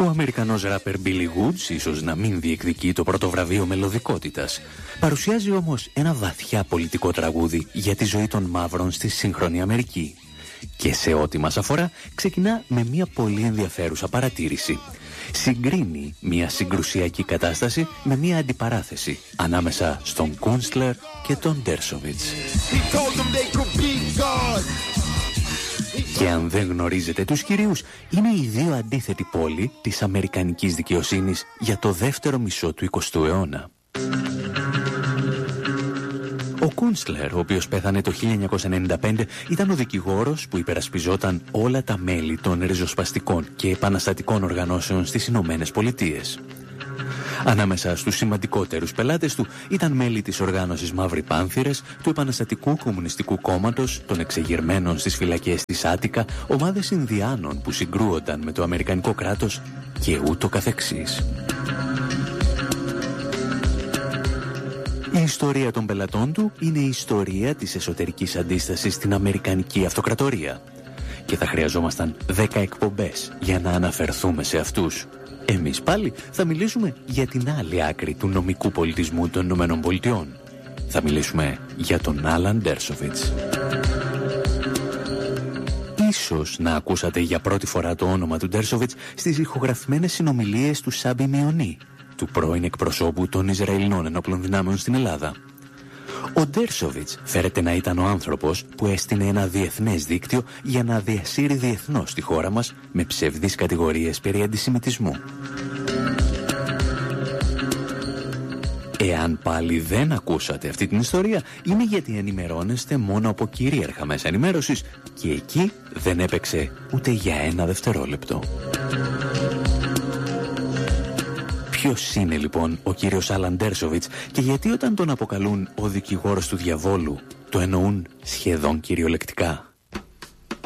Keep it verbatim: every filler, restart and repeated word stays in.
Ο Αμερικανός ράπερ Billy Woods ίσως να μην διεκδικεί το πρώτο βραβείο μελωδικότητας. Παρουσιάζει όμως ένα βαθιά πολιτικό τραγούδι για τη ζωή των μαύρων στη σύγχρονη Αμερική. Και σε ό,τι μας αφορά ξεκινά με μια πολύ ενδιαφέρουσα παρατήρηση. Συγκρίνει μια συγκρουσιακή κατάσταση με μια αντιπαράθεση ανάμεσα στον Κούνστλερ και τον Ντέρσοβιτς. Και αν δεν γνωρίζετε τους κυρίους, είναι οι δύο αντίθετοι πόλοι της αμερικανικής δικαιοσύνης για το δεύτερο μισό του εικοστού αιώνα. Ο Κούνστλερ, ο οποίος πέθανε το χίλια εννιακόσια ενενήντα πέντε, ήταν ο δικηγόρος που υπερασπιζόταν όλα τα μέλη των ριζοσπαστικών και επαναστατικών οργανώσεων στις Ηνωμένες Πολιτείες. Ανάμεσα στους σημαντικότερους πελάτες του ήταν μέλη της οργάνωσης Μαύροι Πάνθυρες, του Επαναστατικού Κομμουνιστικού Κόμματος, των εξεγερμένων στις φυλακές της Άτικα, ομάδες Ινδιάνων που συγκρούονταν με το Αμερικανικό κράτος και ούτω καθεξής. Η ιστορία των πελατών του είναι η ιστορία της εσωτερικής αντίστασης στην Αμερικανική Αυτοκρατορία. Και θα χρειαζόμασταν δέκα εκπομπές για να αναφερθούμε σε αυτούς. Εμείς πάλι θα μιλήσουμε για την άλλη άκρη του νομικού πολιτισμού των Ηνωμένων Πολιτειών. Θα μιλήσουμε για τον Άλαν Ντέρσοβιτς. Ίσως να ακούσατε για πρώτη φορά το όνομα του Ντέρσοβιτς στις ηχογραφημένες συνομιλίες του Σάμπι Μιονί, του πρώην εκπροσώπου των Ισραηλινών ενόπλων δυνάμεων στην Ελλάδα. Ο Ντέρσοβιτς φέρεται να ήταν ο άνθρωπος που έστεινε ένα διεθνές δίκτυο για να διασύρει διεθνώς τη χώρα μας με ψευδείς κατηγορίες περί αντισημιτισμού. Εάν πάλι δεν ακούσατε αυτή την ιστορία, είναι γιατί ενημερώνεστε μόνο από κυρίαρχα μέσα ενημέρωσης και εκεί δεν έπαιξε ούτε για ένα δευτερόλεπτο. Ποιος είναι λοιπόν ο κύριος Άλαν Ντέρσοβιτς και γιατί όταν τον αποκαλούν ο δικηγόρος του διαβόλου το εννοούν σχεδόν κυριολεκτικά?